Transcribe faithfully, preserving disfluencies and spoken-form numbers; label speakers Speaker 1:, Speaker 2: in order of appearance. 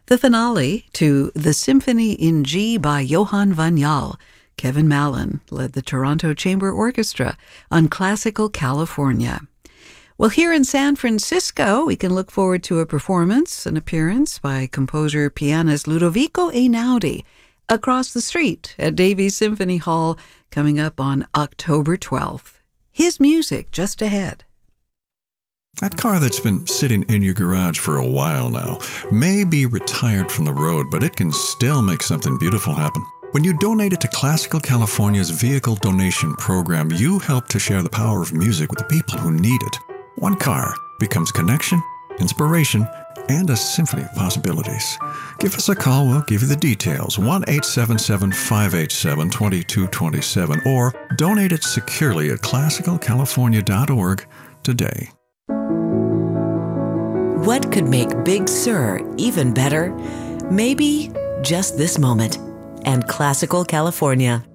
Speaker 1: The finale to The Symphony in G by Johann van Jal. Kevin Mallon led the Toronto Chamber Orchestra on Classical California. Well, here in San Francisco, we can look forward to a performance, an appearance by composer-pianist Ludovico Einaudi across the street at Davies Symphony Hall coming up on October twelfth. His music just ahead.
Speaker 2: That car that's been sitting in your garage for a while now may be retired from the road, but it can still make something beautiful happen. When you donate it to Classical California's Vehicle Donation Program, you help to share the power of music with the people who need it. One car becomes connection, inspiration, and a symphony of possibilities. Give us a call, we'll give you the details. one eight seven seven, five eight seven, two two two seven or donate it securely at classical california dot org today.
Speaker 3: What could make Big Sur even better? Maybe just this moment. And Classical California.